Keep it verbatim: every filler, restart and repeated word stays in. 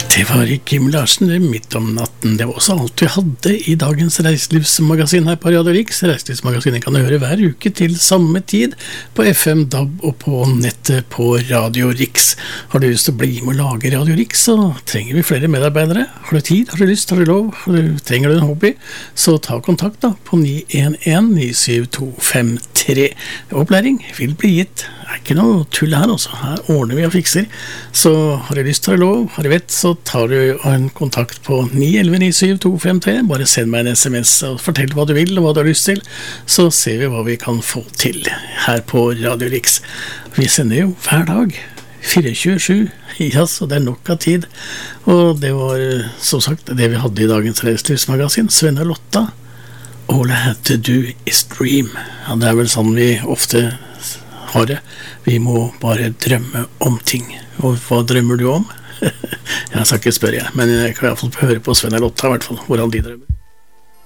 Det var Kim Larsen, det midt om natten. Det var også alt vi hadde i dagens reiselivsmagasin her på Radio Riks. Reiselivsmagasinet kan du høre hver uke til samme tid på F M, D A B og på nettet på Radio Riks. Har du lyst til å bli med å lage Radio Riks, så trenger vi flere medarbeidere. Har du tid, har du lyst, har du lov, har du, trenger du en hobby, så ta kontakt da på ni en en ni syv to fem tre. Opplæring vil bli gitt. Det er ikke noe tull her altså. Her ordner vi og fikser. Så har du lyst, har du lov, har du vett, så tar du en kontakt på ni en en ni syv to fem tre. Bare send meg en sms og fortell hva du vil og hva du har lyst til, så ser vi hva vi kan få til her på Radio Riks. Vi sender jo hver dag tjuefire sju, ja, så det er nok av tid. Og det var som sagt det vi hadde i dagens reiselivsmagasin. Sven og Lotta, All I Had To Do Is Dream. Ja, det er vel sånn vi ofte har det. Vi må bare drømme om ting. Og hva drømmer du om? Jeg skal ikke spørre jeg, men jeg kan i hvert fall høre på Sven og Lotta i hvert fall, hvordan de drømmer.